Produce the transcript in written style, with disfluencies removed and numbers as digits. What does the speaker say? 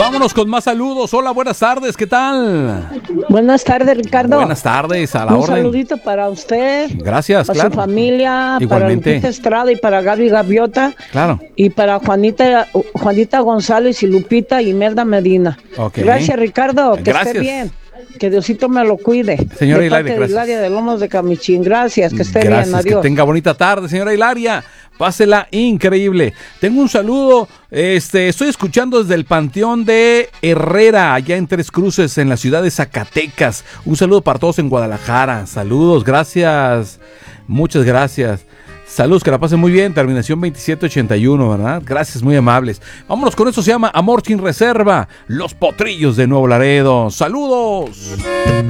Vámonos con más saludos. Hola, buenas tardes, ¿qué tal? Buenas tardes, Ricardo. Buenas tardes, a la Un orden. saludito para usted. Gracias, para claro. su familia, Igualmente. para Lupita Estrada y para Gaby Gaviota. Claro. Y para Juanita González y Lupita Imelda Medina. Ok. Gracias, Ricardo. Que Gracias. esté bien. Que Diosito me lo cuide. Señora de parte Hilaria, de gracias. Hilaria de Lomos de Camichín. Gracias, que esté Gracias, bien. Adiós. que tenga bonita tarde, señora Hilaria. Pásela increíble. Tengo un saludo. Estoy escuchando desde el Panteón de Herrera, allá en Tres Cruces, en la ciudad de Zacatecas. Un saludo para todos en Guadalajara. Saludos, gracias. Muchas gracias. Saludos, que la pasen muy bien. Terminación 2781, ¿verdad? Gracias, muy amables. Vámonos con eso, se llama Amor sin Reserva. Los Potrillos de Nuevo Laredo. Saludos.